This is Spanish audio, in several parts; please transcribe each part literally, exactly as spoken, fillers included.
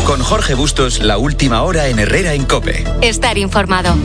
Con Jorge Bustos, la última hora en Herrera en COPE. Estar informado.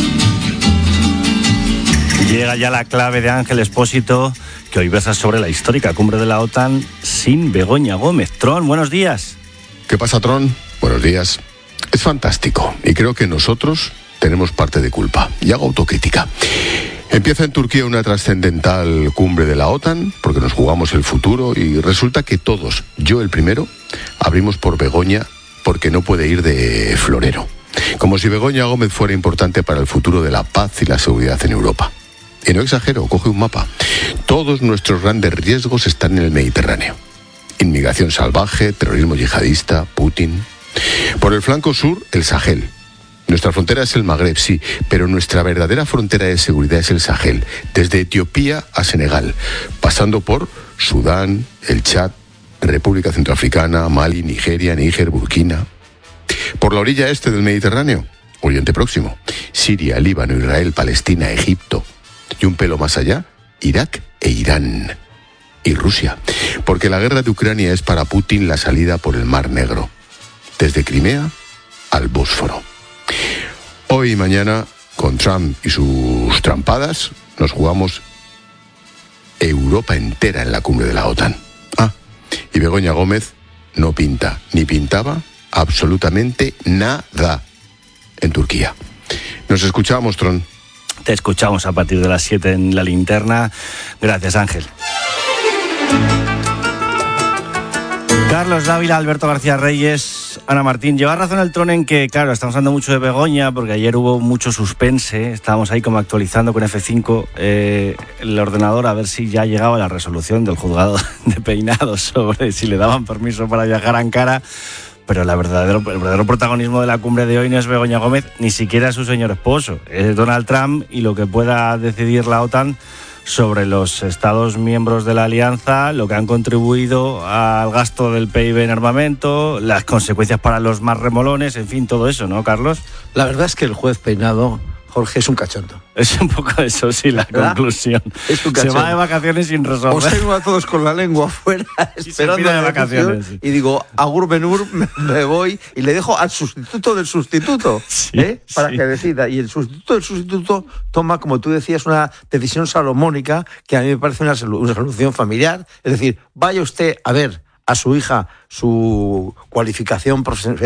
Llega ya la clave de Ángel Expósito, que hoy versa sobre la histórica cumbre de la OTAN sin Begoña Gómez. Tron, buenos días. ¿Qué pasa, Tron? Buenos días. Es fantástico y creo que nosotros tenemos parte de culpa. Y hago autocrítica. Empieza en Turquía una trascendental cumbre de la OTAN, porque nos jugamos el futuro, y resulta que todos, yo el primero, abrimos por Begoña porque no puede ir de florero. Como si Begoña Gómez fuera importante para el futuro de la paz y la seguridad en Europa. Y no exagero, coge un mapa. Todos nuestros grandes riesgos están en el Mediterráneo. Inmigración salvaje, terrorismo yihadista, Putin. Por el flanco sur, el Sahel. Nuestra frontera es el Magreb, sí, pero nuestra verdadera frontera de seguridad es el Sahel, desde Etiopía a Senegal, pasando por Sudán, el Chad, República Centroafricana, Mali, Nigeria, Níger, Burkina. Por la orilla este del Mediterráneo, Oriente Próximo, Siria, Líbano, Israel, Palestina, Egipto. Y un pelo más allá, Irak e Irán. Y Rusia, porque la guerra de Ucrania es para Putin la salida por el Mar Negro, desde Crimea al Bósforo. Hoy y mañana, con Trump y sus trampadas, nos jugamos Europa entera en la cumbre de la OTAN. Ah, y Begoña Gómez no pinta, ni pintaba absolutamente nada en Turquía. Nos escuchamos, Tron. Te escuchamos a partir de las siete en La Linterna. Gracias, Ángel. Carlos Dávila, Alberto García Reyes, Ana Martín. Lleva razón el Tron en que, claro, estamos hablando mucho de Begoña, porque ayer hubo mucho suspense. Estábamos ahí como actualizando con Efe cinco eh, el ordenador a ver si ya llegaba la resolución del juzgado de Peinados sobre si le daban permiso para viajar a Ankara. Pero la verdadero, el verdadero protagonismo de la cumbre de hoy no es Begoña Gómez, ni siquiera su señor esposo. Es Donald Trump y lo que pueda decidir la OTAN sobre los Estados miembros de la alianza, lo que han contribuido al gasto del P I B en armamento, las consecuencias para los más remolones, en fin, todo eso, ¿no, Carlos? La verdad es que el juez Peinado, Jorge, es un cachondo. Es un poco eso, sí, la ¿verdad? Conclusión. Es un Se va de vacaciones sin resolver. Os tengo a todos con la lengua afuera, esperando de vacaciones. Sí. Y digo, agur benur, me, me voy y le dejo al sustituto del sustituto, sí, ¿eh? Para sí. que decida. Y el sustituto del sustituto toma, como tú decías, una decisión salomónica que a mí me parece una, una solución familiar. Es decir, vaya usted a ver a su hija su cualificación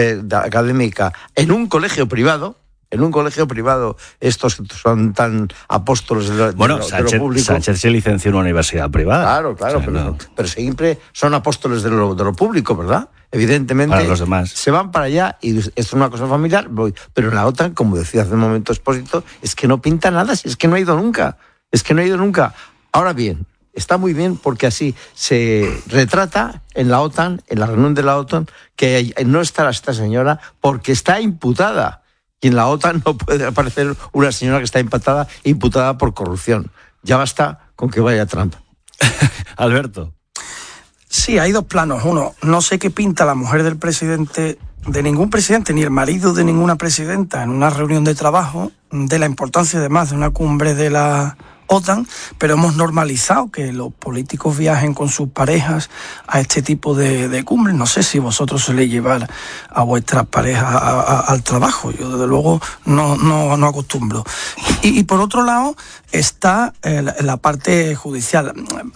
académica en un colegio privado. En un colegio privado, estos son tan apóstoles de lo, bueno, de lo, Sánchez, de lo público. Sánchez se licenció en una universidad privada. Claro, claro, o sea, pero, no. pero siempre son apóstoles de lo, de lo público, ¿verdad? Evidentemente, para los demás. Se van para allá y es una cosa familiar, pero en la OTAN, como decía hace un momento Expósito, es que no pinta nada, es que no ha ido nunca, es que no ha ido nunca. Ahora bien, está muy bien porque así se retrata en la OTAN, en la reunión de la OTAN, que no estará esta señora porque está imputada. Y en la OTAN no puede aparecer una señora que está imputada, imputada por corrupción. Ya basta con que vaya Trump. Alberto. Sí, hay dos planos. Uno, no sé qué pinta la mujer del presidente, de ningún presidente, ni el marido de ninguna presidenta, en una reunión de trabajo, de la importancia además de una cumbre de la OTAN, pero hemos normalizado que los políticos viajen con sus parejas a este tipo de, de cumbres. No sé si vosotros soléis llevar a vuestras parejas a, a, al trabajo. Yo, desde luego, no, no, no acostumbro. Y, y por otro lado, está eh, la, la parte judicial.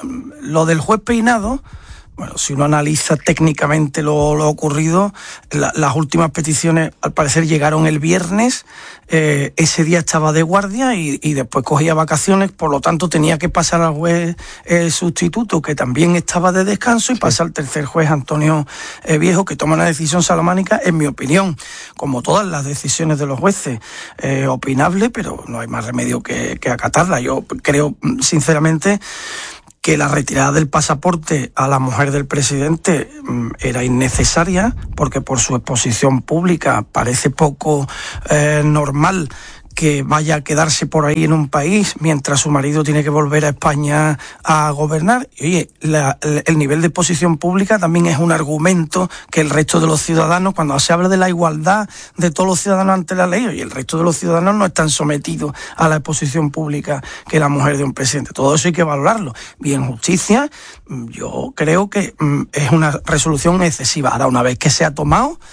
Lo del juez Peinado, bueno, si uno analiza técnicamente lo, lo ocurrido, la, las últimas peticiones al parecer llegaron el viernes, eh, ese día estaba de guardia y, y después cogía vacaciones, por lo tanto tenía que pasar al juez eh, sustituto, que también estaba de descanso, y pasa al tercer juez, Antonio eh, Viejo, que toma una decisión salamánica, en mi opinión, como todas las decisiones de los jueces, eh, opinable, pero no hay más remedio que, que acatarla. Yo creo, sinceramente, que la retirada del pasaporte a la mujer del presidente era innecesaria, porque por su exposición pública parece poco eh, normal que vaya a quedarse por ahí en un país mientras su marido tiene que volver a España a gobernar. Y oye, la, el nivel de exposición pública también es un argumento que el resto de los ciudadanos, cuando se habla de la igualdad de todos los ciudadanos ante la ley, oye, el resto de los ciudadanos no están sometidos a la exposición pública que la mujer de un presidente. Todo eso hay que valorarlo. Bien, justicia, yo creo que es una resolución excesiva. Ahora, una vez que se ha tomado,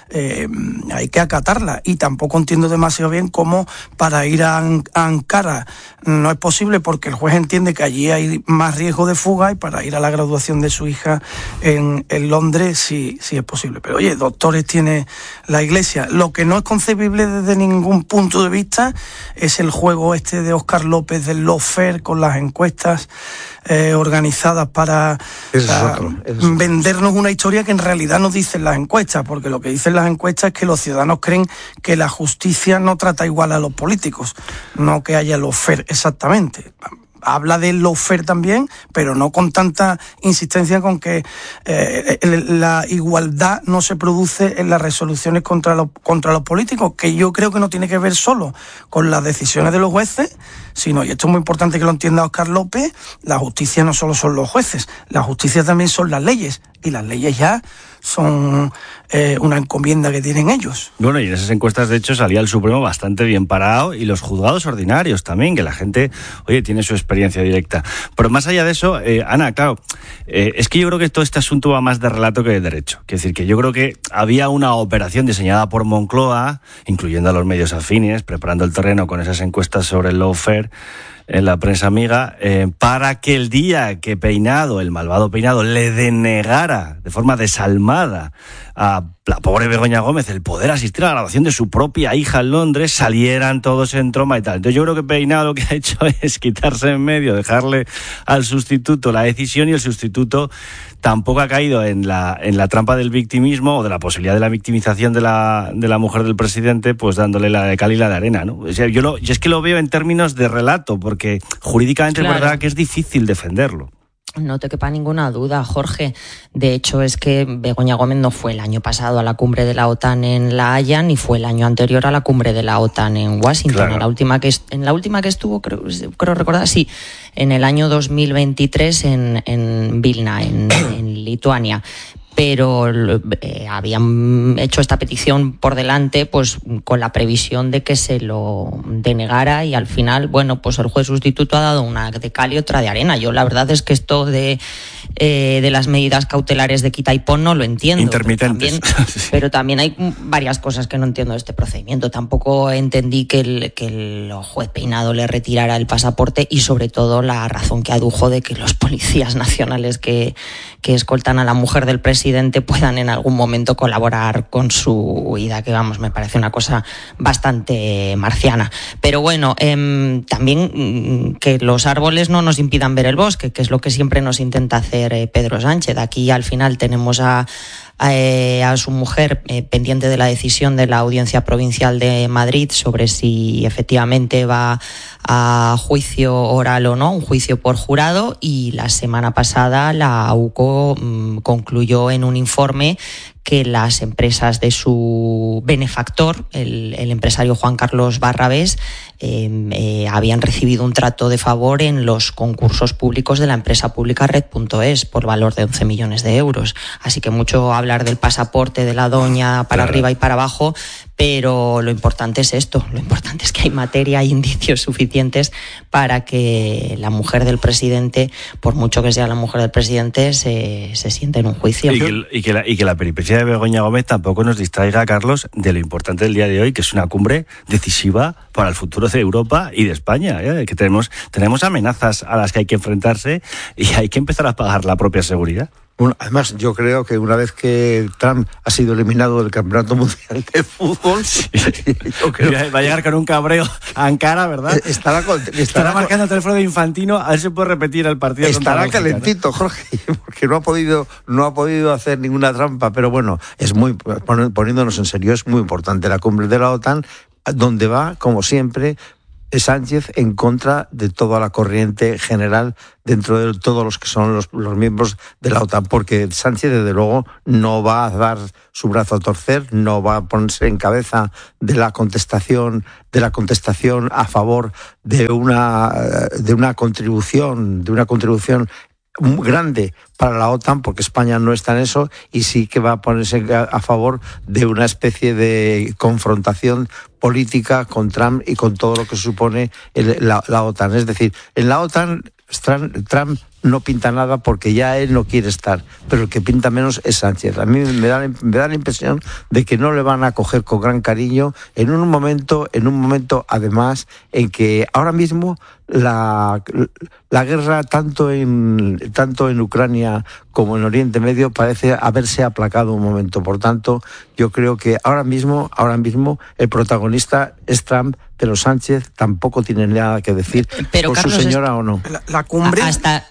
eh, hay que acatarla. Y tampoco entiendo demasiado bien cómo para ir a, An- a Ankara no es posible porque el juez entiende que allí hay más riesgo de fuga, y para ir a la graduación de su hija en, en Londres sí, sí es posible. Pero oye, doctores tiene la Iglesia. Lo que no es concebible desde ningún punto de vista es el juego este de Óscar López del lawfare con las encuestas eh, organizadas para, Ese es para otro, ese es otro. vendernos una historia que en realidad no dicen las encuestas, porque lo que dicen las encuestas es que los ciudadanos creen que la justicia no trata igual a los políticos, no que haya lawfare exactamente. Habla del lawfare también, pero no con tanta insistencia con que eh, la igualdad no se produce en las resoluciones contra los, contra los políticos, que yo creo que no tiene que ver solo con las decisiones de los jueces, sino, y esto es muy importante que lo entienda Óscar López, la justicia no solo son los jueces, la justicia también son las leyes, y las leyes ya son eh, una encomienda que tienen ellos. Bueno, y en esas encuestas, de hecho, salía el Supremo bastante bien parado, y los juzgados ordinarios también, que la gente, oye, tiene su experiencia directa. Pero más allá de eso, eh, Ana, claro, eh, es que yo creo que todo este asunto va más de relato que de derecho. Es decir, que yo creo que había una operación diseñada por Moncloa, incluyendo a los medios afines, preparando el terreno con esas encuestas sobre el lawfare en la prensa amiga, eh, para que el día que Peinado, el malvado Peinado, le denegara de forma desalmada a la pobre Begoña Gómez el poder asistir a la graduación de su propia hija en Londres, salieran todos en tromba y tal. Entonces yo creo que Peinado lo que ha hecho es quitarse en medio, dejarle al sustituto la decisión, y el sustituto tampoco ha caído en la en la trampa del victimismo o de la posibilidad de la victimización de la de la mujer del presidente, pues dándole la de cal y la de arena, ¿no? O sea, yo, lo, yo es que lo veo en términos de relato, porque jurídicamente Claro. es verdad que es difícil defenderlo. No te quepa ninguna duda, Jorge. De hecho, es que Begoña Gómez no fue el año pasado a la cumbre de la OTAN en La Haya, ni fue el año anterior a la cumbre de la OTAN en Washington. Claro. En la última que est- en la última que estuvo, creo, creo recordar, sí, en el año dos mil veintitrés en, en Vilna, en, en Lituania. Pero eh, habían hecho esta petición por delante, pues con la previsión de que se lo denegara, y al final, bueno, pues el juez sustituto ha dado una de cal y otra de arena. Yo la verdad es que esto de eh, de las medidas cautelares de quita y pon no lo entiendo. Intermitentes. Pero también, Sí. pero también hay varias cosas que no entiendo de este procedimiento. Tampoco entendí que el, que el juez Peinado le retirara el pasaporte, y sobre todo la razón que adujo de que los policías nacionales que, que escoltan a la mujer del presidente puedan en algún momento colaborar con su huida, que vamos, me parece una cosa bastante marciana. Pero bueno, eh, también mm, que los árboles no nos impidan ver el bosque, que es lo que siempre nos intenta hacer eh, Pedro Sánchez. Aquí al final tenemos a A, eh, a su mujer eh, pendiente de la decisión de la Audiencia Provincial de Madrid sobre si efectivamente va a juicio oral o no, un juicio por jurado, y la semana pasada la UCO mmm, concluyó en un informe que las empresas de su benefactor, el, el empresario Juan Carlos Barrabés, eh, eh, habían recibido un trato de favor en los concursos públicos de la empresa pública Red punto es por valor de once millones de euros. Así que mucho hablar del pasaporte de la doña para Claro. arriba y para abajo, pero lo importante es esto, lo importante es que hay materia, hay indicios suficientes para que la mujer del presidente, por mucho que sea la mujer del presidente, se, se siente en un juicio. Y que, y, que la, y que la peripecia de Begoña Gómez tampoco nos distraiga, Carlos, de lo importante del día de hoy, que es una cumbre decisiva para el futuro de Europa y de España, ¿eh? Que tenemos, tenemos amenazas a las que hay que enfrentarse, y hay que empezar a pagar la propia seguridad. Bueno, además, yo creo que una vez que Trump ha sido eliminado del Campeonato Mundial de Fútbol, sí. yo creo Va a llegar con un cabreo a Ankara, ¿verdad? Estará, con, estará, estará marcando el teléfono de Infantino a ver si puede repetir el partido. Estará contra Bélgica, calentito, ¿no? Jorge, porque no ha podido, no ha podido hacer ninguna trampa. Pero bueno, es muy, poniéndonos en serio, es muy importante la cumbre de la OTAN, donde va, como siempre, Sánchez en contra de toda la corriente general dentro de todos los que son los, los miembros de la OTAN, porque Sánchez desde luego no va a dar su brazo a torcer, no va a ponerse en cabeza de la contestación de la contestación a favor de una de una contribución de una contribución muy grande para la OTAN, porque España no está en eso, y sí que va a ponerse a favor de una especie de confrontación política con Trump y con todo lo que supone el, la, la OTAN. Es decir, en la OTAN Trump no pinta nada porque ya él no quiere estar, pero el que pinta menos es Sánchez. A mí me da, me da la impresión de que no le van a coger con gran cariño en un momento, en un momento además en que ahora mismo la, la guerra tanto en tanto en Ucrania como en Oriente Medio parece haberse aplacado un momento. Por tanto, yo creo que ahora mismo, ahora mismo el protagonista es Trump, pero Sánchez tampoco tiene nada que decir pero, por Carlos, su señora o no. La, la cumbre... Hasta...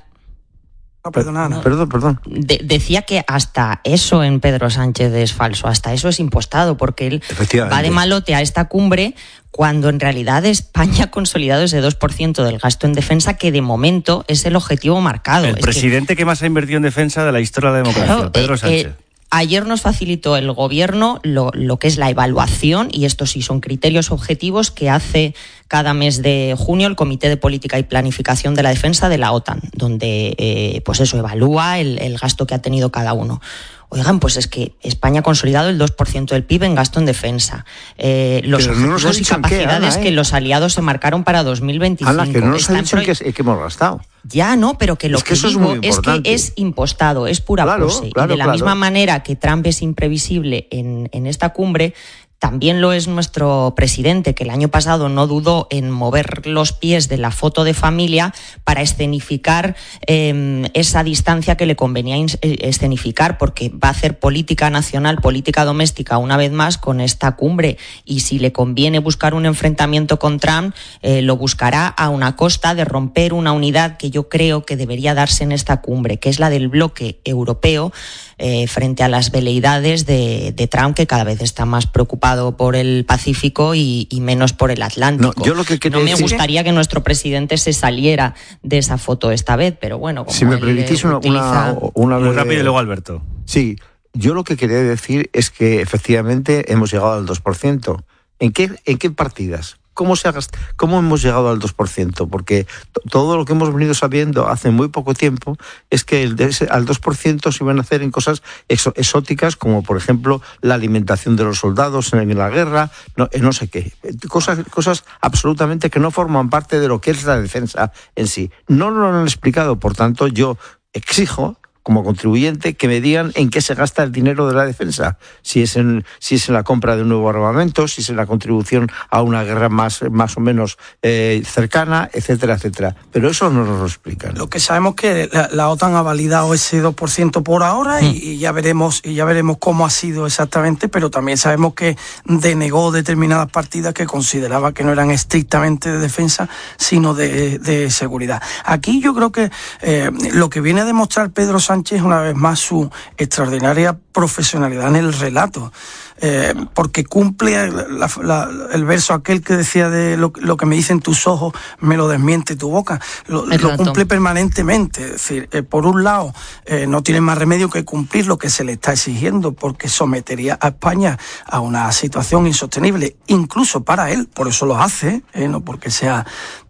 No, perdona, no. Perdón, perdón. De, decía que hasta eso en Pedro Sánchez es falso, hasta eso es impostado, porque él va de malote a esta cumbre cuando en realidad España ha consolidado ese dos por ciento del gasto en defensa, que de momento es el objetivo marcado. El es presidente que... que más ha invertido en defensa de la historia de la democracia, claro, Pedro Sánchez. Eh, eh, Ayer nos facilitó el Gobierno lo, lo que es la evaluación, y estos sí son criterios objetivos que hace cada mes de junio el Comité de Política y Planificación de la Defensa de la OTAN, donde eh, pues eso evalúa el, el gasto que ha tenido cada uno. Oigan, pues es que España ha consolidado el dos por ciento del P I B en gasto en defensa. Eh, los Pero objetivos no y capacidades qué, Ana, ¿eh? que los aliados se marcaron para dos mil veinticinco. Ana, que no nos ha dicho en qué, que hemos gastado. Ya, no, pero que lo es que, que eso digo es, es que es impostado, es pura claro, pose. Claro, y de la claro. misma manera que Trump es imprevisible en, en esta cumbre, también lo es nuestro presidente, que el año pasado no dudó en mover los pies de la foto de familia para escenificar eh, esa distancia que le convenía escenificar, porque va a hacer política nacional, política doméstica una vez más con esta cumbre, y si le conviene buscar un enfrentamiento con Trump, eh, lo buscará a una costa de romper una unidad que yo creo que debería darse en esta cumbre, que es la del bloque europeo, eh, frente a las veleidades de, de Trump, que cada vez está más preocupado por el Pacífico y, y menos por el Atlántico. No, yo lo que no me decir... gustaría que nuestro presidente se saliera de esa foto esta vez, pero bueno, como si me permitís una, utiliza... una, una Muy rápido y luego Alberto. Sí, yo lo que quería decir es que efectivamente hemos llegado al dos por ciento. ¿En qué, en qué partidas? ¿Cómo, se ha gast... ¿Cómo hemos llegado al dos por ciento? Porque t- todo lo que hemos venido sabiendo hace muy poco tiempo es que el de ese, al dos por ciento se iban a hacer en cosas exo- exóticas, como por ejemplo la alimentación de los soldados en la guerra, no, eh, no sé qué. Cosas, cosas absolutamente que no forman parte de lo que es la defensa en sí. No nos lo han explicado, por tanto yo exijo, como contribuyente, que me digan en qué se gasta el dinero de la defensa. Si es en, si es en la compra de un nuevo armamento, si es en la contribución a una guerra más, más o menos eh, cercana, etcétera, etcétera. Pero eso no nos lo explican. Lo que sabemos es que la, la OTAN ha validado ese dos por ciento por ahora, mm. y, y ya veremos y ya veremos cómo ha sido exactamente, pero también sabemos que denegó determinadas partidas que consideraba que no eran estrictamente de defensa, sino de, de seguridad. Aquí yo creo que eh, lo que viene a demostrar Pedro Sánchez una vez más su extraordinaria profesionalidad en el relato, eh, porque cumple la, la, el verso aquel que decía de lo, lo que me dicen tus ojos me lo desmiente tu boca, lo, lo cumple permanentemente. Es decir, eh, por un lado eh, no tiene más remedio que cumplir lo que se le está exigiendo, porque sometería a España a una situación insostenible, incluso para él, por eso lo hace, eh, no porque sea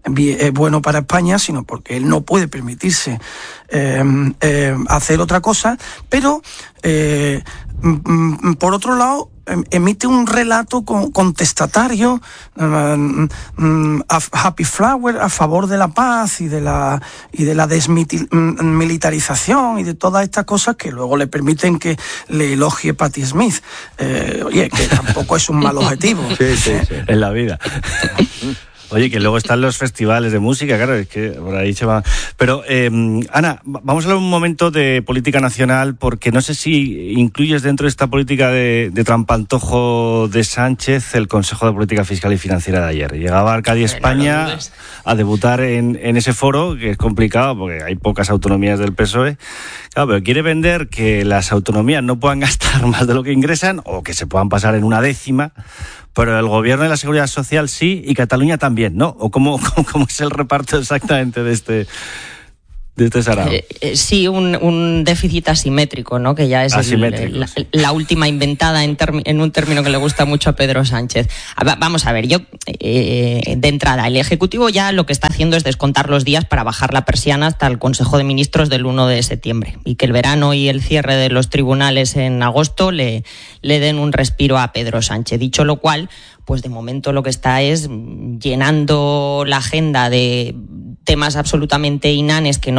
es bueno para España, sino porque él no puede permitirse eh, eh, hacer otra cosa, pero eh, mm, por otro lado emite un relato contestatario, um, um, happy flower, a favor de la paz y de la y de la desmilitarización y de todas estas cosas que luego le permiten que le elogie Patti Smith. Eh, oye, que tampoco es un mal objetivo. Sí, sí, sí. En la vida. Oye, que luego están los festivales de música, claro, es que por ahí se va. Pero, eh, Ana, vamos a hablar un momento de política nacional, porque no sé si incluyes dentro de esta política de, de trampantojo de Sánchez el Consejo de Política Fiscal y Financiera de ayer. Llegaba Arcadia España no, no a debutar en, en ese foro, que es complicado porque hay pocas autonomías del P S O E. Claro, pero quiere vender que las autonomías no puedan gastar más de lo que ingresan o que se puedan pasar en una décima, pero el Gobierno de la Seguridad Social sí y Cataluña también, ¿no? ¿O cómo, cómo, cómo es el reparto exactamente de este, de este sarao? Eh, eh, sí, un, un déficit asimétrico, ¿no? Que ya es el, el, la, la última inventada en, term, en un término que le gusta mucho a Pedro Sánchez. A, vamos a ver, yo, eh, de entrada, el Ejecutivo ya lo que está haciendo es descontar los días para bajar la persiana hasta el Consejo de Ministros del uno de septiembre, y que el verano y el cierre de los tribunales en agosto le, le den un respiro a Pedro Sánchez. Dicho lo cual, pues de momento lo que está es llenando la agenda de temas absolutamente inanes que no van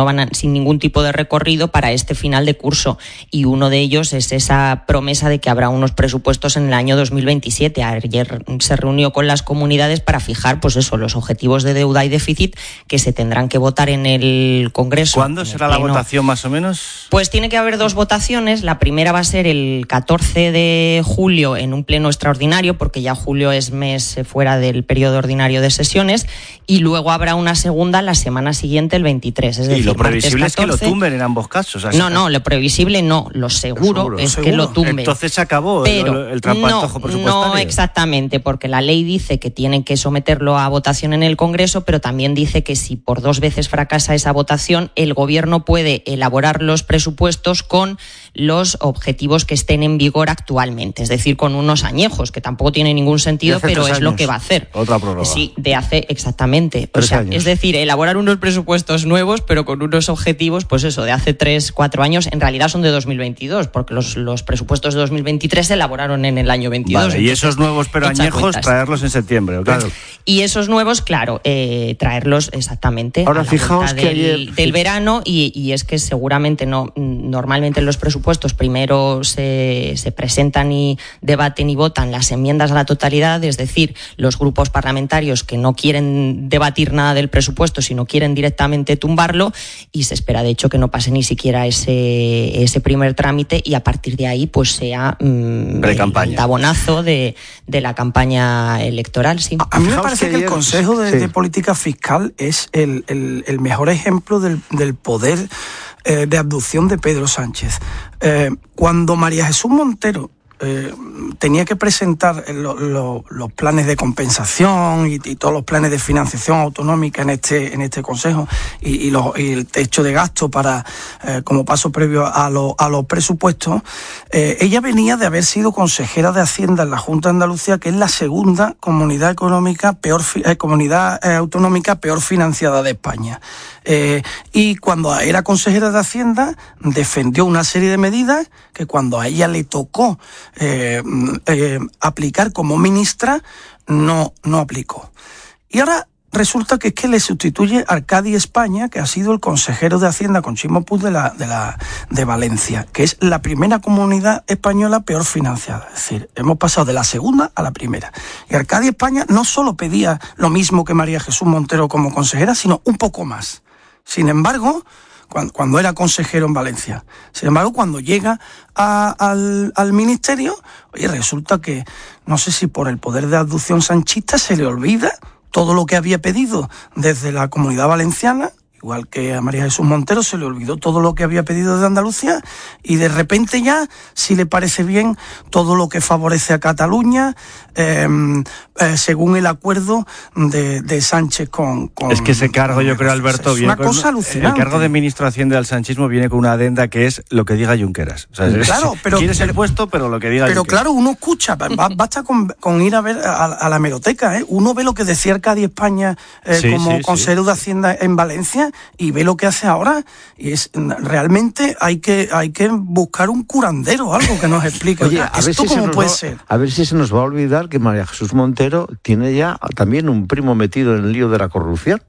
estaban sin ningún tipo de recorrido para este final de curso, y uno de ellos es esa promesa de que habrá unos presupuestos en el año dos mil veintisiete. Ayer se reunió con las comunidades para fijar, pues eso, los objetivos de deuda y déficit que se tendrán que votar en el Congreso. ¿Cuándo será la votación más o menos? Pues tiene que haber dos votaciones. La primera va a ser el catorce de julio en un pleno extraordinario, porque ya julio es mes fuera del periodo ordinario de sesiones, y luego habrá una segunda la semana siguiente, el veintitrés. Es decir, y lo previsible martes catorce, es que lo tumben en ambos casos. O sea, no, no, lo previsible no, lo seguro, seguro es seguro. que lo tumben. Entonces se acabó Pero el, el trampantojo no, presupuestario. No exactamente, porque la ley dice que tienen que someterlo a votación en el Congreso, pero también dice que si por dos veces fracasa esa votación, el Gobierno puede elaborar los presupuestos con los objetivos que estén en vigor actualmente, es decir, con unos añejos, que tampoco tiene ningún sentido, pero es años. lo que va a hacer. Otra prórroga. Sí, de hace exactamente. O sea, es decir, elaborar unos presupuestos nuevos, pero con unos objetivos, pues eso, de hace tres, cuatro años, en realidad son de dos mil veintidós, porque los, los presupuestos de dos mil veintitrés se elaboraron en el año veintidós. Vale, y esos nuevos pero añejos, traerlos en septiembre, ¿okay? Claro. Y esos nuevos, claro, eh, traerlos exactamente Ahora, a la fijaos del, que ayer... del verano, y, y es que seguramente no, normalmente los presupuestos primero se, se presentan y debaten y votan las enmiendas a la totalidad, es decir, los grupos parlamentarios que no quieren debatir nada del presupuesto, sino quieren directamente tumbarlo, y se espera de hecho que no pase ni siquiera ese, ese primer trámite, y a partir de ahí pues sea mmm, el tabonazo de, de la campaña electoral. Sí. A, a mí me parece que, que el Consejo de, sí. de Política Fiscal es el, el, el mejor ejemplo del, del poder eh, de abducción de Pedro Sánchez. Eh, cuando María Jesús Montero Eh, tenía que presentar lo, lo, los planes de compensación y, y todos los planes de financiación autonómica en este en este Consejo, y, y, lo, y el techo de gasto para eh, como paso previo a, lo, a los presupuestos. Eh, ella venía de haber sido consejera de Hacienda en la Junta de Andalucía, que es la segunda comunidad económica peor eh, comunidad eh, autonómica peor financiada de España. Eh, y cuando era consejera de Hacienda defendió una serie de medidas que cuando a ella le tocó eh, eh, aplicar como ministra no, no aplicó. Y ahora resulta que es que le sustituye Arcadi España, que ha sido el consejero de Hacienda con Chimo Puig de la, de la de Valencia, que es la primera comunidad española peor financiada. Es decir, hemos pasado de la segunda a la primera. Y Arcadi España no solo pedía lo mismo que María Jesús Montero como consejera, sino un poco más. Sin embargo, cuando, cuando era consejero en Valencia, sin embargo, cuando llega a, al, al ministerio, oye, resulta que, no sé si por el poder de abducción sanchista se le olvida todo lo que había pedido desde la Comunidad Valenciana, igual que a María Jesús Montero se le olvidó todo lo que había pedido desde Andalucía, y de repente ya, si le parece bien, todo lo que favorece a Cataluña, eh, eh, según el acuerdo de, de Sánchez con, con... Es que ese cargo, yo creo, Alberto, es viene una con, cosa alucinante. El cargo de ministro de Hacienda del sanchismo viene con una adenda que es lo que diga Junqueras. O sea, claro, pero... Quieres el puesto, pero lo que diga Pero Junqueras. claro, uno escucha, basta con, con ir a ver a, a la hemeroteca, ¿eh? Uno ve lo que decía Arcadi España eh, sí, como sí, consejero sí. de Hacienda en Valencia, y ve lo que hace ahora, y es realmente hay que hay que buscar un curandero, algo que nos explique. Oye, a ¿esto ver si cómo se puede va, ser? A ver si se nos va a olvidar que María Jesús Montero tiene ya también un primo metido en el lío de la corrupción.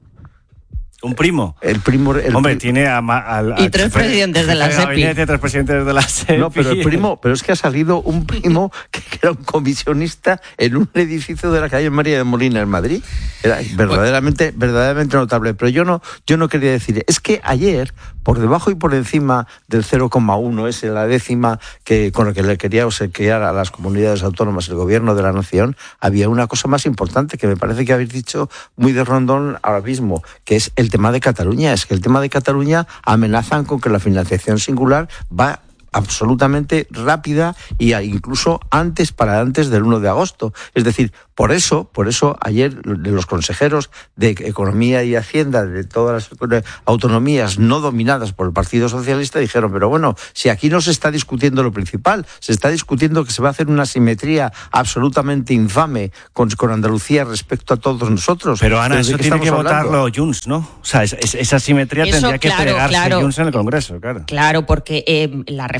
Un primo. El primo. El Hombre, pri- tiene a, al, Y al tres jefe, presidentes de la jefe SEPI. gabinete, tres presidentes de la SEPI. No, pero el primo, pero es que ha salido un primo que era un comisionista en un edificio de la calle María de Molina en Madrid. Era verdaderamente, verdaderamente notable. Pero yo no, yo no quería decir, es que ayer, por debajo y por encima del cero coma uno, es la décima que con la que le quería obsequiar a las comunidades autónomas el gobierno de la nación, había una cosa más importante que me parece que habéis dicho muy de rondón ahora mismo, que es el tema de Cataluña. Es que el tema de Cataluña amenazan con que la financiación singular va absolutamente rápida y incluso antes para antes del uno de agosto. Es decir, por eso, por eso ayer los consejeros de Economía y Hacienda de todas las autonomías no dominadas por el Partido Socialista dijeron, pero bueno, si aquí no se está discutiendo lo principal, se está discutiendo que se va a hacer una simetría absolutamente infame con, con Andalucía respecto a todos nosotros. Pero Ana, ¿de eso qué tiene que estamos hablando? votarlo Junts, ¿no? O sea, es, es, esa simetría Eso, tendría que claro, pegarse claro. Junts en el Congreso, claro. Claro, porque eh, la reforma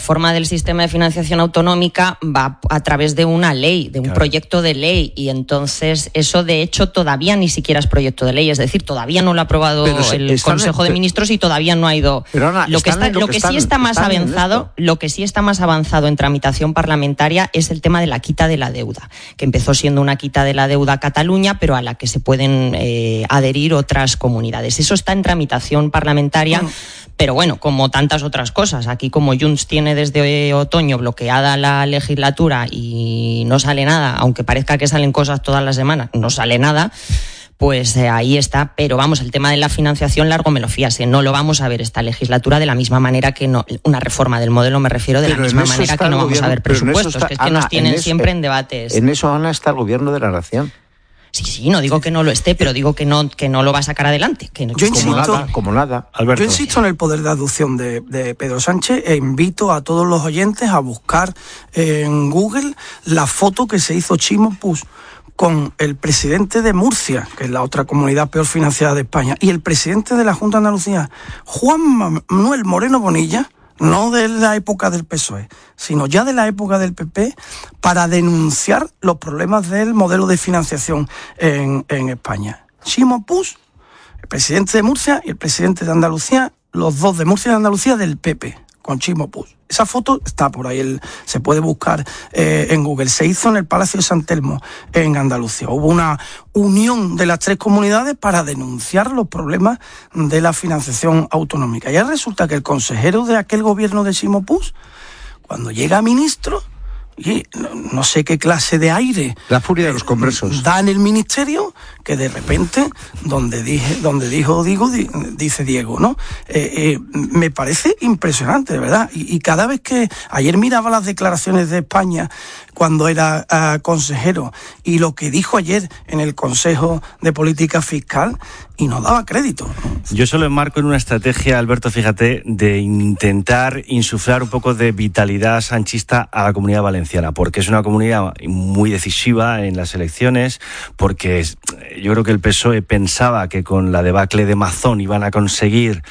reforma del sistema de financiación autonómica va a través de una ley, de un claro. proyecto de ley, y entonces eso de hecho todavía ni siquiera es proyecto de ley, es decir, todavía no lo ha aprobado pero el Consejo en, de Ministros y todavía no ha ido. Pero Ana, lo que, está, lo, lo que, que están, sí está más avanzado, lo que sí está más avanzado en tramitación parlamentaria es el tema de la quita de la deuda, que empezó siendo una quita de la deuda a Cataluña, pero a la que se pueden eh, adherir otras comunidades. Eso está en tramitación parlamentaria. Mm. Pero bueno, como tantas otras cosas, aquí como Junts tiene desde otoño bloqueada la legislatura y no sale nada, aunque parezca que salen cosas todas las semanas, no sale nada, pues eh, ahí está. Pero vamos, el tema de la financiación largo me lo fíase, no lo vamos a ver esta legislatura de la misma manera que no, una reforma del modelo me refiero, de pero la misma manera que no vamos gobierno, a ver presupuestos, está, que es que Ana, nos tienen en siempre eso, en debates. En eso, Ana, está el gobierno de la nación. Sí, sí, no digo que no lo esté, pero digo que no, que no lo va a sacar adelante. Que no, yo como insisto, nada, como nada. Alberto. Yo insisto en el poder de aducción de, de Pedro Sánchez e invito a todos los oyentes a buscar en Google la foto que se hizo Chimo Puig con el presidente de Murcia, que es la otra comunidad peor financiada de España, y el presidente de la Junta de Andalucía, Juan Manuel Moreno Bonilla, no de la época del P S O E, sino ya de la época del P P, para denunciar los problemas del modelo de financiación en, en España. Chimo Puig, el presidente de Murcia, y el presidente de Andalucía, los dos de Murcia y de Andalucía del P P, con Chimo Puig. Esa foto está por ahí, el, se puede buscar eh, en Google. Se hizo en el Palacio de San Telmo, en Andalucía. Hubo una unión de las tres comunidades para denunciar los problemas de la financiación autonómica. Y ahora resulta que el consejero de aquel gobierno de Chimo Puig, cuando llega a ministro, y no, no sé qué clase de aire, la furia de los congresos, da en el ministerio, que de repente, donde dije, donde dijo digo, di, dice Diego, ¿no? Eh, eh, me parece impresionante, de verdad. Y, y cada vez que ayer miraba las declaraciones de España cuando era uh, consejero y lo que dijo ayer en el Consejo de Política Fiscal, y no daba crédito. Yo solo enmarco en una estrategia, Alberto, fíjate, de intentar insuflar un poco de vitalidad sanchista a la Comunidad Valenciana, porque es una comunidad muy decisiva en las elecciones, porque yo creo que el P S O E pensaba que con la debacle de Mazón iban a conseguir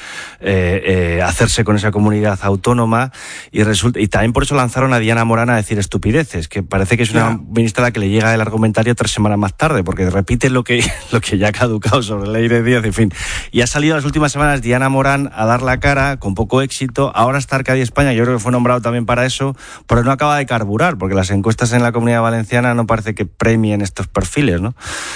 eh, eh, hacerse con esa comunidad autónoma, y resulta, y también por eso lanzaron a Diana Morán a decir estupideces, que parece que es una yeah. ministra a la que le llega el argumentario tres semanas más tarde, porque repite lo que, lo que ya ha caducado sobre la ley de Díaz, en fin. Y ha salido las últimas semanas Diana Morán a dar la cara, con poco éxito. Ahora está Arcadia España, yo creo que fue nombrado también para eso, pero no acaba de carburar, porque las encuestas en la Comunidad Valenciana no parece que premien estos perfiles, ¿no?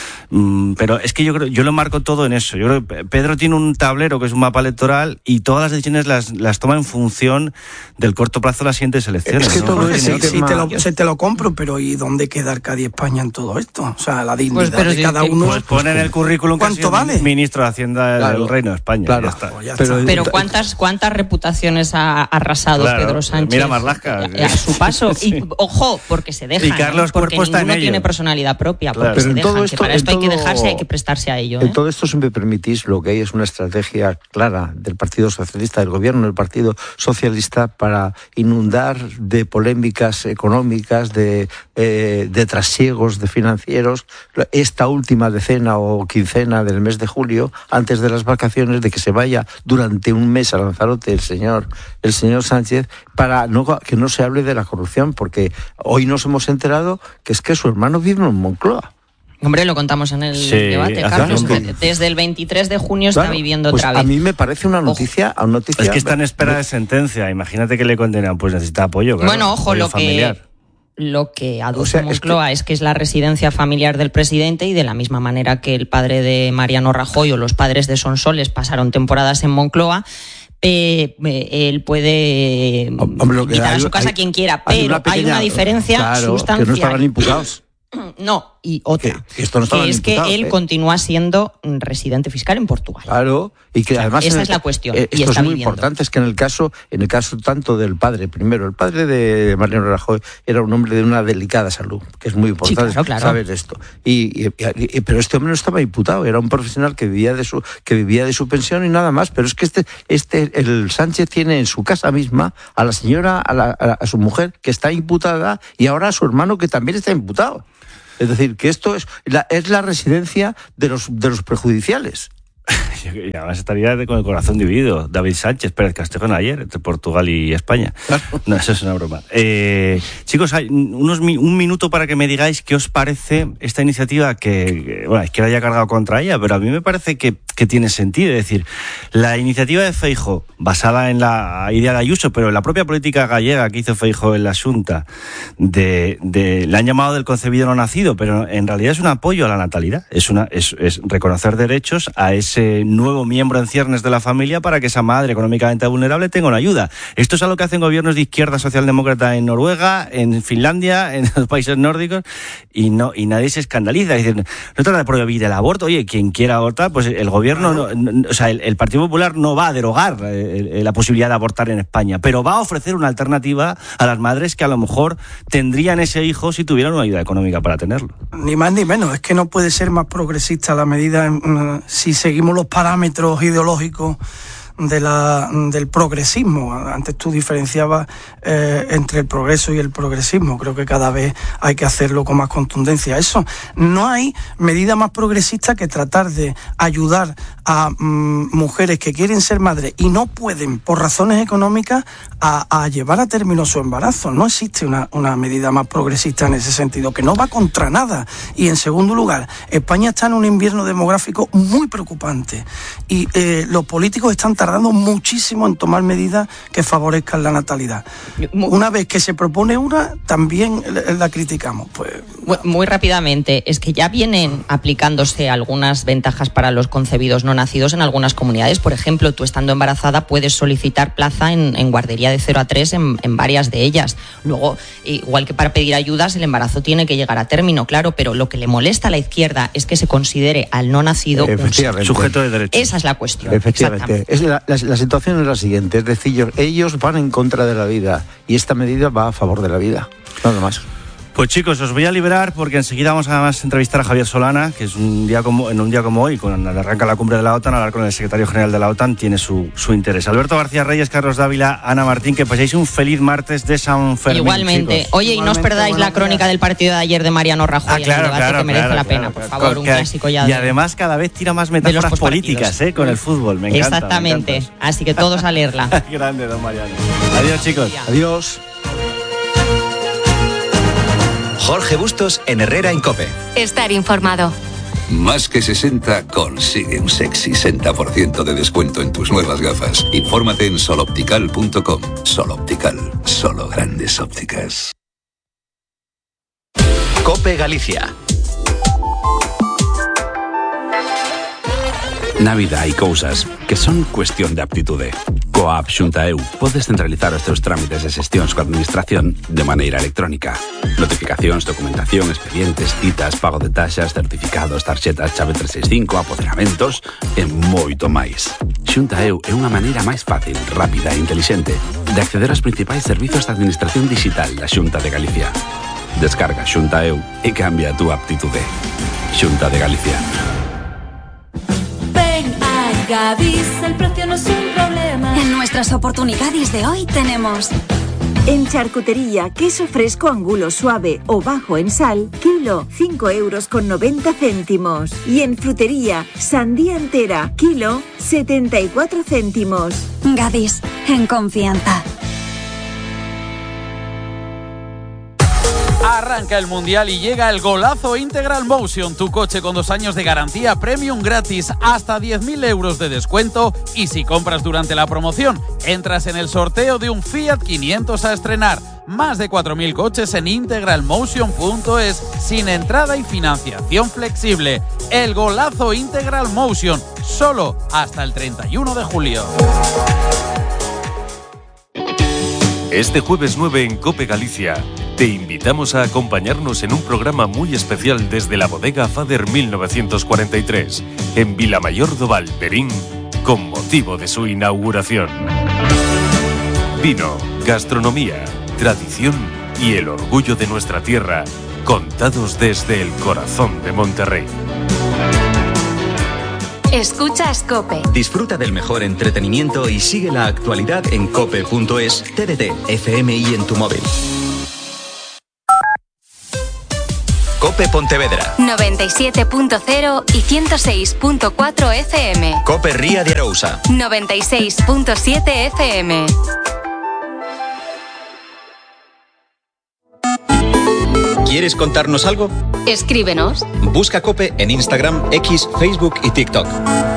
Mm, pero es que yo creo, yo lo marco todo en eso. Yo creo que Pedro tiene un tablero que es un mapa electoral y todas las decisiones las, las toma en función del corto plazo de las siguientes elecciones. Es que ¿no? todo Porque sí, no, sí, te lo, se te lo compro, pero ¿y dónde queda Arcadia España en todo esto? O sea, la dignidad pues, de cada uno. Pues pone en el currículum que ¿cuánto vale? Ministro de Hacienda claro, del Reino de España. Claro, ya está. Pues ya pero, está. pero ¿cuántas, cuántas reputaciones ha arrasado claro, Pedro Sánchez? Mira Marlaska. A, a su paso. Sí. Y ojo, porque se deja. Y Carlos ¿eh? Porque Cuerpo ninguno está tiene personalidad propia. Claro. Porque pero se en todo dejan, esto, que para esto todo, hay que dejarse, hay que prestarse a ello. ¿eh? En todo esto, si me permitís, lo que hay es una estrategia clara del Partido Socialista, del gobierno del Partido Socialista, para inundar de polémicas económicas, de, eh, de trasiegos de financieros, esta última decena o quincena del mes de julio, antes de las vacaciones, de que se vaya durante un mes a Lanzarote el señor, el señor Sánchez, para no, que no se hable de la corrupción, porque hoy nos hemos enterado que es que su hermano vive en Moncloa. Hombre, lo contamos en el sí, debate, Carlos. Desde el veintitrés de junio está claro, viviendo pues otra vez. A mí me parece una noticia, una noticia. Es que está en espera de sentencia. Imagínate que le condenan, pues necesita apoyo. Claro, bueno, ojo, lo familiar. que lo que aduce o sea, Moncloa es que... es que es la residencia familiar del presidente, y de la misma manera que el padre de Mariano Rajoy o los padres de Sonsoles pasaron temporadas en Moncloa. Eh, eh, él puede Hombre, invitar hay, a su casa hay, a quien quiera, pero hay una, pequeña, hay una diferencia claro, sustancial. Que no estaban imputados. No, y otra, que, esto no que es que él ¿eh? continúa siendo residente fiscal en Portugal. Claro, y que además... Esa el, es la cuestión. Eh, y esto está es muy viviendo. importante, es que en el caso en el caso tanto del padre, primero, el padre de Mariano Rajoy era un hombre de una delicada salud, que es muy importante sí, claro, claro. saber esto. Y, y, y, pero este hombre no estaba imputado, era un profesional que vivía de su que vivía de su pensión y nada más, pero es que este este el Sánchez tiene en su casa misma a la señora, a, la, a, a su mujer, que está imputada, y ahora a su hermano, que también está imputado. Es decir, que esto es la, es la residencia de los, de los prejudiciales. Y además estaría con el corazón dividido. David Sánchez, Pérez Castejón ayer, entre Portugal y España. No, eso es una broma. Eh, chicos, hay unos, un minuto para que me digáis qué os parece esta iniciativa que, bueno, es que la haya cargado contra ella, pero a mí me parece que, que tiene sentido. Es decir, la iniciativa de Feijóo, basada en la idea de Ayuso, pero en la propia política gallega que hizo Feijóo en la Xunta, de, de, le han llamado del concebido no nacido, pero en realidad es un apoyo a la natalidad. Es, una, es, es reconocer derechos a ese nuevo miembro en ciernes de la familia para que esa madre económicamente vulnerable tenga una ayuda. Esto es algo que hacen gobiernos de izquierda socialdemócrata en Noruega, en Finlandia, en los países nórdicos, y no y nadie se escandaliza. Es decir, no trata de prohibir el aborto. Oye, quien quiera abortar, pues el gobierno, no, no, o sea, el, el Partido Popular no va a derogar eh, la posibilidad de abortar en España, pero va a ofrecer una alternativa a las madres que a lo mejor tendrían ese hijo si tuvieran una ayuda económica para tenerlo. Ni más ni menos, es que no puede ser más progresista la medida en, si seguimos los parámetros ideológicos de la, del progresismo. Antes tú diferenciabas eh, entre el progreso y el progresismo. Creo que cada vez hay que hacerlo con más contundencia. Eso, no hay medida más progresista que tratar de ayudar a mm, mujeres que quieren ser madres y no pueden, por razones económicas, a, a llevar a término su embarazo. No existe una, una medida más progresista en ese sentido, que no va contra nada. Y en segundo lugar, España está en un invierno demográfico muy preocupante y eh, los políticos están tardando muchísimo en tomar medidas que favorezcan la natalidad. Una vez que se propone una, también la criticamos. Pues, muy, muy rápidamente, es que ya vienen aplicándose algunas ventajas para los concebidos no nacidos en algunas comunidades. Por ejemplo, tú estando embarazada puedes solicitar plaza en, en guardería de cero a tres en, en varias de ellas. Luego, igual que para pedir ayudas, el embarazo tiene que llegar a término, claro, pero lo que le molesta a la izquierda es que se considere al no nacido un sujeto de derecho. Esa es la cuestión. Efectivamente. Es la, la, la situación es la siguiente, es decir, ellos van en contra de la vida y esta medida va a favor de la vida. Nada más. Pues chicos, os voy a liberar porque enseguida vamos a entrevistar a Javier Solana, que es un día como, en un día como hoy, cuando arranca la cumbre de la OTAN, hablar con el secretario general de la OTAN tiene su, su interés. Alberto García Reyes, Carlos Dávila, Ana Martín, que paséis un feliz martes de San Fermín. Igualmente. Chicos. Oye, Igualmente, y no os perdáis la crónica días. del partido de ayer de Mariano Rajoy, ah, claro, en el debate, claro, que merece claro, la pena, claro, por claro. favor, un clásico ya. Y de, además cada vez tira más metáforas políticas eh, con el fútbol, me encanta. Exactamente, me encanta. Así que todos a leerla. Grande, don Mariano. Adiós, chicos. Adiós. Jorge Bustos en Herrera en COPE. Estar informado. Más que sesenta consigue un sexy sesenta por ciento de descuento en tus nuevas gafas. Infórmate en soloptical punto com. Soloptical, solo grandes ópticas. COPE Galicia. Na vida hai cousas que son cuestión de aptitude. Coa app Xunta E U podes centralizar os teus trámites e xestións coa administración de maneira electrónica. Notificacións, documentación, expedientes, citas, pago de taxas, certificados, tarxetas, chave trescientos sesenta e cinco, apoderamentos e moito máis. Xunta E U é unha maneira máis fácil, rápida e intelixente de acceder aos principais servizos de administración digital da Xunta de Galicia. Descarga Xunta E U e cambia a túa aptitude. Xunta de Galicia. Gadis, el precio no es un problema. En nuestras oportunidades de hoy tenemos... En charcutería, queso fresco angulo suave o bajo en sal, kilo, cinco euros con noventa céntimos. Y en frutería, sandía entera, kilo, setenta y cuatro céntimos. Gadis, en confianza. Arranca el Mundial y llega el golazo Integral Motion, tu coche con dos años de garantía premium gratis, hasta diez mil euros de descuento, y si compras durante la promoción, entras en el sorteo de un Fiat quinientos a estrenar. Más de cuatro mil coches en integral motion punto es, sin entrada y financiación flexible. El golazo Integral Motion, solo hasta el treinta y uno de julio. Este jueves nueve en COPE Galicia, te invitamos a acompañarnos en un programa muy especial desde la bodega Fader mil novecientos cuarenta y tres, en Vilamayor do Val, Verín, con motivo de su inauguración. Vino, gastronomía, tradición y el orgullo de nuestra tierra, contados desde el corazón de Monterrey. Escuchas COPE. Disfruta del mejor entretenimiento y sigue la actualidad en cope punto es, T D T, F M y en tu móvil. Cope Pontevedra. noventa y siete punto cero y ciento seis punto cuatro F M. Cope Ría de Arousa. noventa y seis punto siete F M. ¿Quieres contarnos algo? Escríbenos. Busca Cope en Instagram, X, Facebook y TikTok.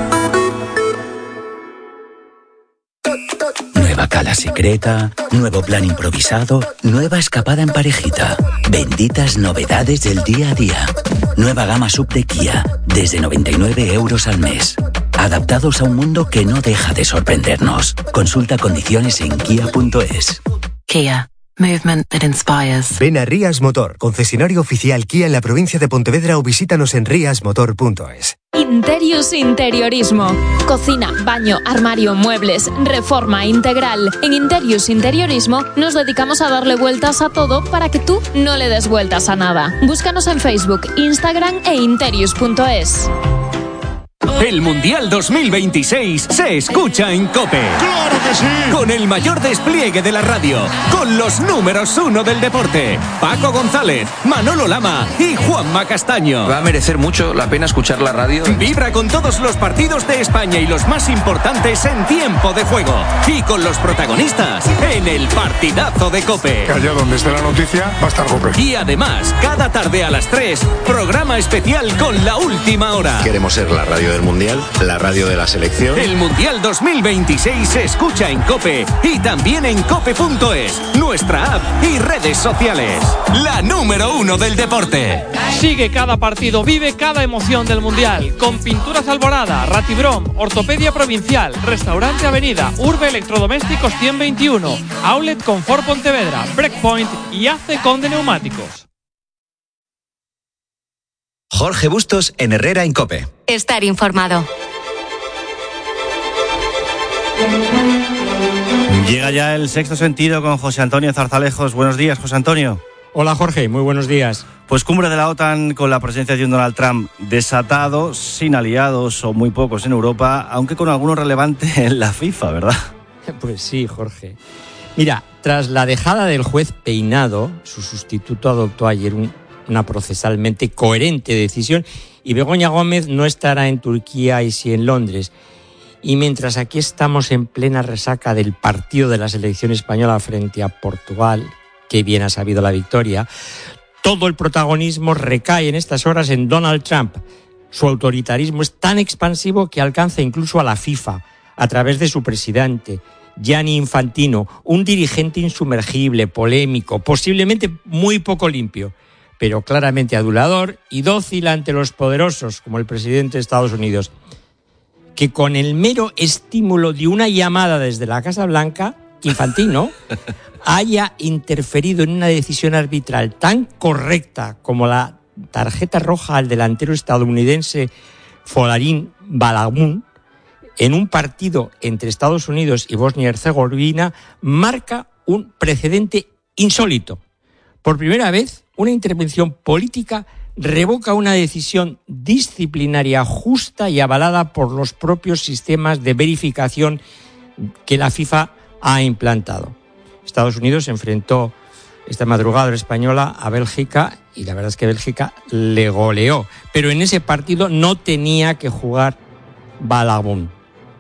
Nueva cala secreta, nuevo plan improvisado, nueva escapada en parejita. Benditas novedades del día a día. Nueva gama sub de Kia, desde noventa y nueve euros al mes. Adaptados a un mundo que no deja de sorprendernos. Consulta condiciones en kia punto es. Kia. Movement that inspires. Ven a Rías Motor, concesionario oficial Kia en la provincia de Pontevedra, o visítanos en rias motor punto es. Interius Interiorismo. Cocina, baño, armario, muebles, reforma integral. En Interius Interiorismo nos dedicamos a darle vueltas a todo para que tú no le des vueltas a nada. Búscanos en Facebook, Instagram e interius punto es. El Mundial dos mil veintiséis se escucha en COPE. ¡Claro que sí! Con el mayor despliegue de la radio, con los números uno del deporte, Paco González, Manolo Lama y Juanma Castaño. Va a merecer mucho la pena escuchar la radio. Vibra con todos los partidos de España y los más importantes en tiempo de juego. Y con los protagonistas en el partidazo de COPE. Que allá donde esté la noticia va a estar COPE. Y además, cada tarde a las tres, programa especial con la última hora. Queremos ser la radio del Mundial, la radio de la selección. El Mundial dos mil veintiséis se escucha en COPE y también en cope punto es, nuestra app y redes sociales. La número uno del deporte. Sigue cada partido, vive cada emoción del Mundial. Con Pinturas Alborada, Ratibrom, Ortopedia Provincial, Restaurante Avenida, Urbe Electrodomésticos ciento veintiuno, Outlet Confort Pontevedra, Breakpoint y A C Conde Neumáticos. Jorge Bustos en Herrera en COPE. Estar informado. Llega ya el Sexto Sentido con José Antonio Zarzalejos. Buenos días, José Antonio. Hola, Jorge. Muy buenos días. Pues cumbre de la OTAN con la presencia de un Donald Trump desatado, sin aliados o muy pocos en Europa, aunque con alguno relevante en la FIFA, ¿verdad? Pues sí, Jorge. Mira, tras la dejada del juez Peinado, su sustituto adoptó ayer un una procesalmente coherente decisión, y Begoña Gómez no estará en Turquía y sí en Londres. Y mientras aquí estamos en plena resaca del partido de la selección española frente a Portugal, que bien ha sabido la victoria, todo el protagonismo recae en estas horas en Donald Trump. Su autoritarismo es tan expansivo que alcanza incluso a la FIFA, a través de su presidente, Gianni Infantino, un dirigente insumergible, polémico, posiblemente muy poco limpio, pero claramente adulador y dócil ante los poderosos, como el presidente de Estados Unidos, que con el mero estímulo de una llamada desde la Casa Blanca, Infantino haya interferido en una decisión arbitral tan correcta como la tarjeta roja al delantero estadounidense Folarin Balagun en un partido entre Estados Unidos y Bosnia y Herzegovina, marca un precedente insólito. Por primera vez, una intervención política revoca una decisión disciplinaria justa y avalada por los propios sistemas de verificación que la FIFA ha implantado. Estados Unidos se enfrentó esta madrugada española a Bélgica y la verdad es que Bélgica le goleó. Pero en ese partido no tenía que jugar Balagun.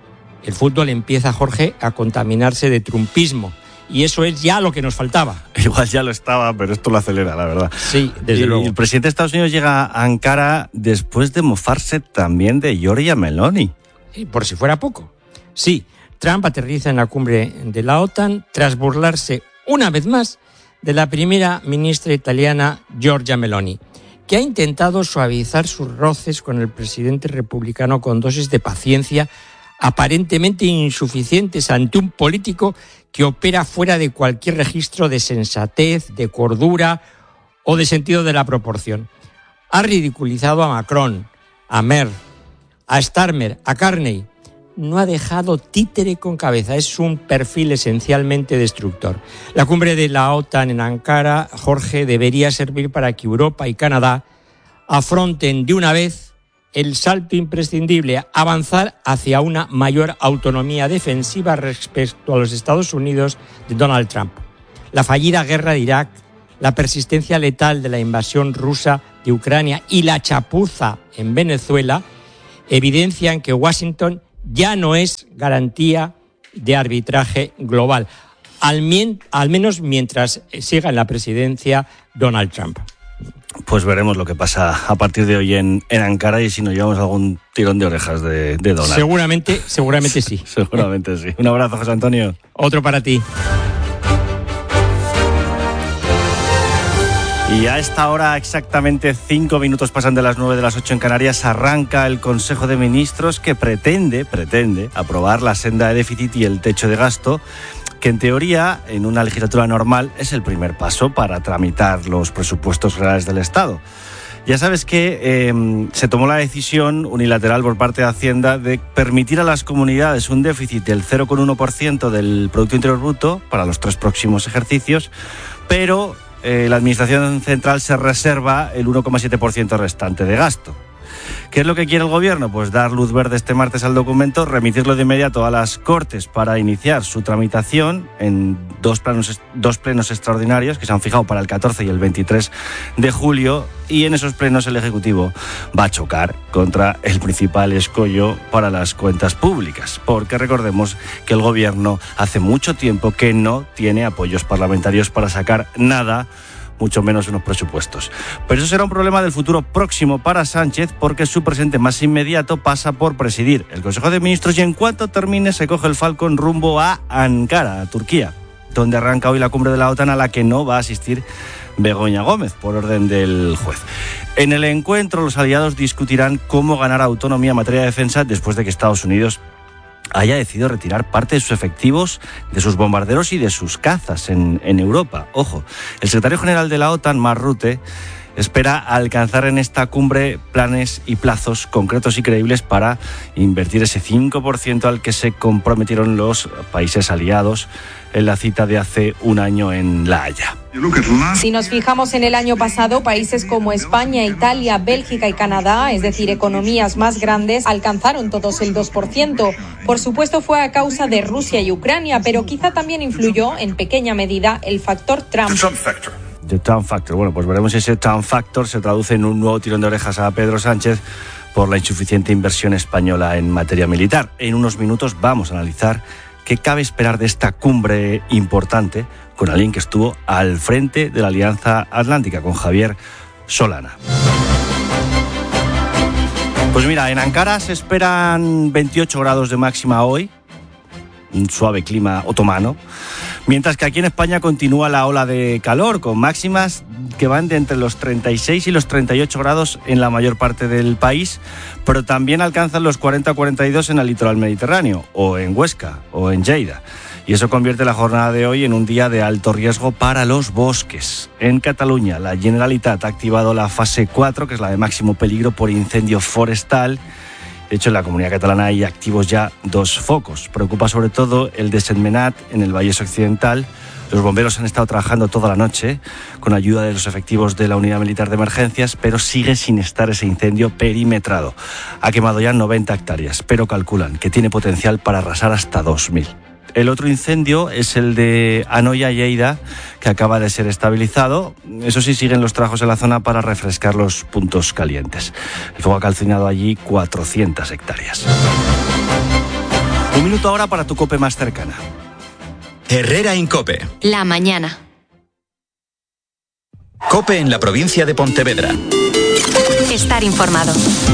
El fútbol empieza, Jorge, a contaminarse de trumpismo. Y eso es ya lo que nos faltaba. Igual ya lo estaba, pero esto lo acelera, la verdad. Sí, desde y luego. El presidente de Estados Unidos llega a Ankara después de mofarse también de Giorgia Meloni. Sí, por si fuera poco. Sí, Trump aterriza en la cumbre de la OTAN tras burlarse una vez más de la primera ministra italiana Giorgia Meloni, que ha intentado suavizar sus roces con el presidente republicano con dosis de paciencia aparentemente insuficientes ante un político que opera fuera de cualquier registro de sensatez, de cordura o de sentido de la proporción. Ha ridiculizado a Macron, a Merkel, a Starmer, a Carney. No ha dejado títere con cabeza. Es un perfil esencialmente destructor. La cumbre de la OTAN en Ankara, Jorge, debería servir para que Europa y Canadá afronten de una vez el salto imprescindible, avanzar hacia una mayor autonomía defensiva respecto a los Estados Unidos de Donald Trump. La fallida guerra de Irak, la persistencia letal de la invasión rusa de Ucrania y la chapuza en Venezuela evidencian que Washington ya no es garantía de arbitraje global, al, mien- al menos mientras siga en la presidencia Donald Trump. Pues veremos lo que pasa a partir de hoy en, en Ankara y si nos llevamos algún tirón de orejas de, de Donald. Seguramente, seguramente sí. Seguramente sí. Un abrazo, José Antonio. Otro para ti. Y a esta hora, exactamente cinco minutos pasan de las nueve de las ocho en Canarias, arranca el Consejo de Ministros que pretende, pretende aprobar la senda de déficit y el techo de gasto, que en teoría, en una legislatura normal, es el primer paso para tramitar los presupuestos generales del Estado. Ya sabes que eh, se tomó la decisión unilateral por parte de Hacienda de permitir a las comunidades un déficit del cero coma uno por ciento del Producto Interior Bruto para los tres próximos ejercicios, pero eh, la Administración Central se reserva el uno coma siete por ciento restante de gasto. ¿Qué es lo que quiere el Gobierno? Pues dar luz verde este martes al documento, remitirlo de inmediato a las Cortes para iniciar su tramitación en dos plenos, dos plenos extraordinarios que se han fijado para el catorce y el veintitrés de julio, y en esos plenos el Ejecutivo va a chocar contra el principal escollo para las cuentas públicas, porque recordemos que el Gobierno hace mucho tiempo que no tiene apoyos parlamentarios para sacar nada, mucho menos unos presupuestos. Pero eso será un problema del futuro próximo para Sánchez, porque su presente más inmediato pasa por presidir el Consejo de Ministros y en cuanto termine se coge el Falcon rumbo a Ankara, a Turquía, donde arranca hoy la cumbre de la OTAN a la que no va a asistir Begoña Gómez, por orden del juez. En el encuentro, los aliados discutirán cómo ganar autonomía en materia de defensa después de que Estados Unidos haya decidido retirar parte de sus efectivos, de sus bombarderos y de sus cazas en, en Europa. Ojo, el secretario general de la OTAN, Mark Rutte, espera alcanzar en esta cumbre planes y plazos concretos y creíbles para invertir ese cinco por ciento al que se comprometieron los países aliados en la cita de hace un año en La Haya. Si nos fijamos en el año pasado, países como España, Italia, Bélgica y Canadá, es decir, economías más grandes, alcanzaron todos el dos por ciento. Por supuesto, fue a causa de Rusia y Ucrania, pero quizá también influyó, en pequeña medida, el factor Trump. The Trump Factor. Bueno, pues veremos si ese Trump Factor se traduce en un nuevo tirón de orejas a Pedro Sánchez por la insuficiente inversión española en materia militar. En unos minutos vamos a analizar qué cabe esperar de esta cumbre importante con alguien que estuvo al frente de la Alianza Atlántica, con Javier Solana. Pues mira, en Ankara se esperan veintiocho grados de máxima hoy, un suave clima otomano, mientras que aquí en España continúa la ola de calor, con máximas que van de entre los treinta y seis y los treinta y ocho grados en la mayor parte del país, pero también alcanzan los cuarenta a cuarenta y dos en el litoral mediterráneo, o en Huesca, o en Lleida. Y eso convierte la jornada de hoy en un día de alto riesgo para los bosques. En Cataluña, la Generalitat ha activado la fase cuatro, que es la de máximo peligro por incendio forestal. De hecho, en la Comunidad Catalana hay activos ya dos focos. Preocupa sobre todo el de Sentmenat, en el Vallès Occidental. Los bomberos han estado trabajando toda la noche con ayuda de los efectivos de la Unidad Militar de Emergencias, pero sigue sin estar ese incendio perimetrado. Ha quemado ya noventa hectáreas, pero calculan que tiene potencial para arrasar hasta dos mil. El otro incendio es el de Anoia, Lleida, que acaba de ser estabilizado. Eso sí, siguen los trabajos en la zona para refrescar los puntos calientes. El fuego ha calcinado allí cuatrocientas hectáreas. Un minuto ahora para tu COPE más cercana. Herrera en COPE. La mañana. COPE en la provincia de Pontevedra. Estar informado.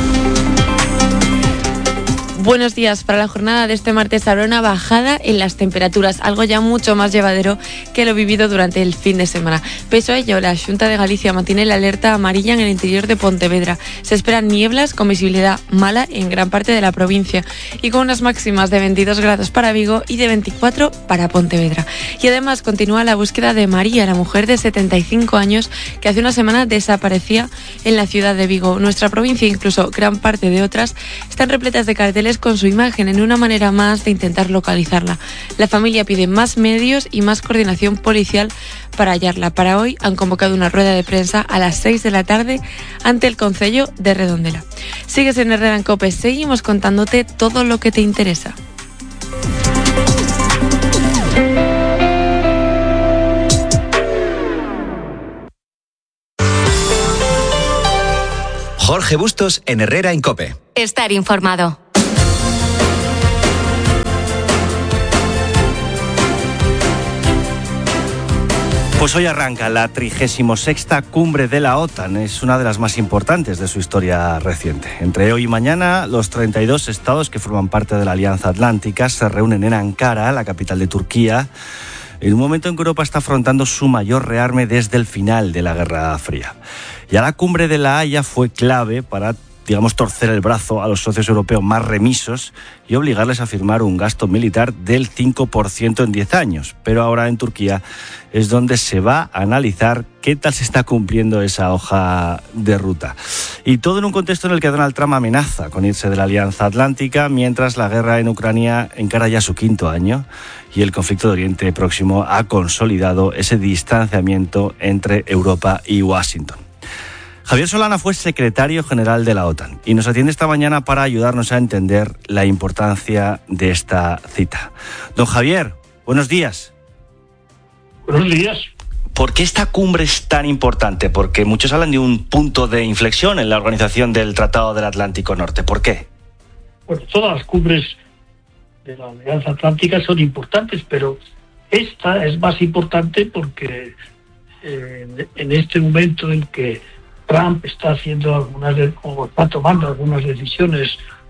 Buenos días. Para la jornada de este martes habrá una bajada en las temperaturas, algo ya mucho más llevadero que lo vivido durante el fin de semana. Pese a ello, la Xunta de Galicia mantiene la alerta amarilla en el interior de Pontevedra. Se esperan nieblas con visibilidad mala en gran parte de la provincia y con unas máximas de veintidós grados para Vigo y de veinticuatro para Pontevedra. Y además continúa la búsqueda de María, la mujer de setenta y cinco años que hace una semana desaparecía en la ciudad de Vigo. Nuestra provincia, incluso gran parte de otras, están repletas de carteles con su imagen en una manera más de intentar localizarla. La familia pide más medios y más coordinación policial para hallarla. Para hoy han convocado una rueda de prensa a las seis de la tarde ante el concello de Redondela. Sigues en Herrera en COPE, seguimos contándote todo lo que te interesa. Jorge Bustos en Herrera en COPE. Estar informado. Pues hoy arranca la trigésima sexta cumbre de la OTAN. Es una de las más importantes de su historia reciente. Entre hoy y mañana, los treinta y dos estados que forman parte de la Alianza Atlántica se reúnen en Ankara, la capital de Turquía, en un momento en que Europa está afrontando su mayor rearme desde el final de la Guerra Fría. Ya la cumbre de La Haya fue clave para, digamos, torcer el brazo a los socios europeos más remisos y obligarles a firmar un gasto militar del cinco por ciento en diez años. Pero ahora en Turquía es donde se va a analizar qué tal se está cumpliendo esa hoja de ruta. Y todo en un contexto en el que Donald Trump amenaza con irse de la Alianza Atlántica, mientras la guerra en Ucrania encara ya su quinto año y el conflicto de Oriente Próximo ha consolidado ese distanciamiento entre Europa y Washington. Javier Solana fue secretario general de la OTAN y nos atiende esta mañana para ayudarnos a entender la importancia de esta cita. Don Javier, buenos días. Buenos días. ¿Por qué esta cumbre es tan importante? Porque muchos hablan de un punto de inflexión en la organización del Tratado del Atlántico Norte. ¿Por qué? Bueno, todas las cumbres de la Alianza Atlántica son importantes, pero esta es más importante porque eh, en este momento en que Trump está haciendo algunas de, o está tomando algunas decisiones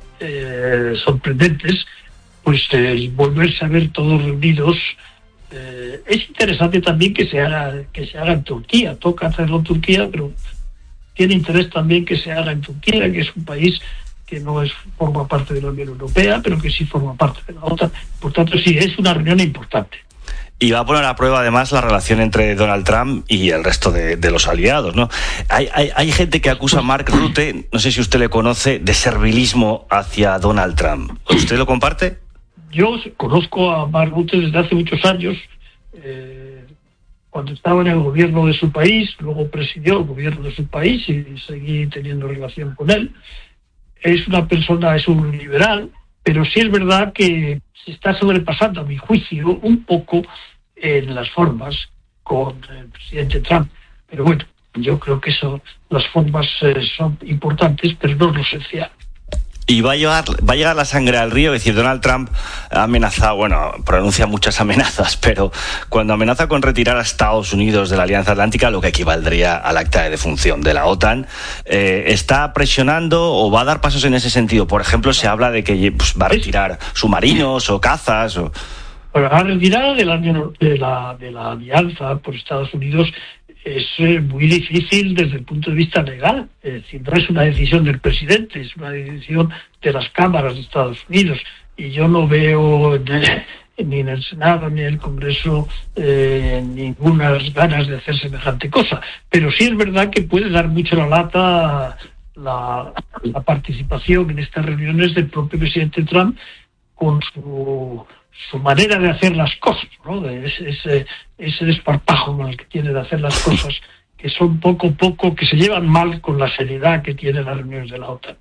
eh, sorprendentes, pues eh, volverse a ver todos reunidos. Eh, es interesante también que se haga que se haga en Turquía. Toca hacerlo en Turquía, pero tiene interés también que se haga en Turquía, que es un país que no es forma parte de la Unión Europea, pero que sí forma parte de la OTAN. Por tanto, sí, es una reunión importante. Y va a poner a prueba, además, la relación entre Donald Trump y el resto de, de los aliados, ¿no? Hay, hay, hay gente que acusa a Mark Rutte, no sé si usted le conoce, de servilismo hacia Donald Trump. ¿Usted lo comparte? Yo conozco a Mark Rutte desde hace muchos años, eh, cuando estaba en el gobierno de su país, luego presidió el gobierno de su país y seguí teniendo relación con él. Es una persona, es un liberal, pero sí es verdad que se está sobrepasando, a mi juicio, un poco en las formas con el presidente Trump. Pero bueno, yo creo que eso, las formas eh, son importantes, pero no lo esencial. Y va a llegar, va a llegar la sangre al río, es decir, Donald Trump ha amenazado, bueno, pronuncia muchas amenazas, pero cuando amenaza con retirar a Estados Unidos de la Alianza Atlántica, lo que equivaldría al acta de defunción de la OTAN, eh, ¿está presionando o va a dar pasos en ese sentido? Por ejemplo, se habla de que pues, va a retirar submarinos o cazas. O... Bueno, la retirada de la, de, la, de la Alianza por Estados Unidos es eh, muy difícil desde el punto de vista legal. Es decir, no es una decisión del presidente, es una decisión de las cámaras de Estados Unidos. Y yo no veo en, ni en el Senado ni en el Congreso eh, ninguna ganas de hacer semejante cosa. Pero sí es verdad que puede dar mucho la lata la, la participación en estas reuniones del propio presidente Trump con su... su manera de hacer las cosas, ¿no? De ese, ese, ese desparpajo con el que tiene de hacer las cosas, que son poco a poco, que se llevan mal con la seriedad que tienen las reuniones de la OTAN.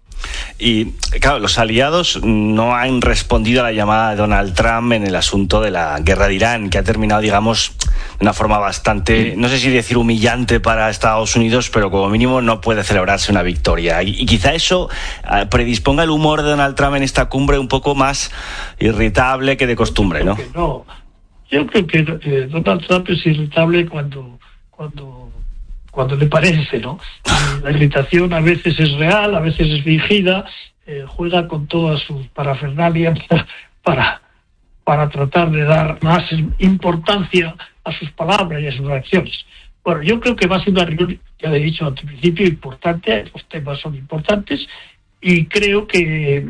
Y claro, los aliados no han respondido a la llamada de Donald Trump en el asunto de la guerra de Irán, que ha terminado, digamos, de una forma bastante, no sé si decir humillante para Estados Unidos, pero como mínimo no puede celebrarse una victoria. Y, y quizá eso uh, predisponga el humor de Donald Trump en esta cumbre un poco más irritable que de costumbre, ¿no? No, yo creo que eh, Donald Trump es irritable cuando cuando cuando le parece, ¿no? La irritación a veces es real, a veces es fingida, eh, juega con todas sus parafernalias para, para tratar de dar más importancia a sus palabras y a sus reacciones. Bueno, yo creo que va a ser una reunión, ya he dicho al principio, importante, los temas son importantes, y creo que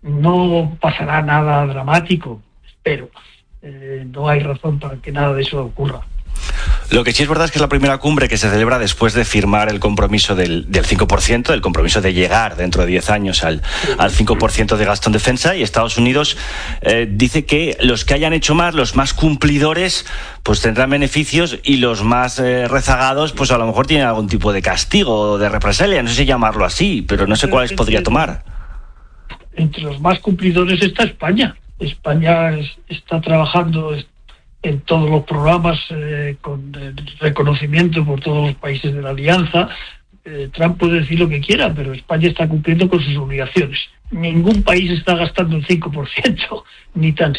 no pasará nada dramático, espero. Eh, no hay razón para que nada de eso ocurra. Lo que sí es verdad es que es la primera cumbre que se celebra después de firmar el compromiso del, del cinco por ciento, el compromiso de llegar dentro de diez años al, al cinco por ciento de gasto en defensa, y Estados Unidos eh, dice que los que hayan hecho más, los más cumplidores, pues tendrán beneficios, y los más eh, rezagados, pues a lo mejor tienen algún tipo de castigo o de represalia, no sé si llamarlo así, pero no sé cuáles podría tomar. Entre los más cumplidores está España. España es, está trabajando en todos los programas eh, con el reconocimiento por todos los países de la Alianza, eh, Trump puede decir lo que quiera, pero España está cumpliendo con sus obligaciones. Ningún país está gastando el cinco por ciento, ni tan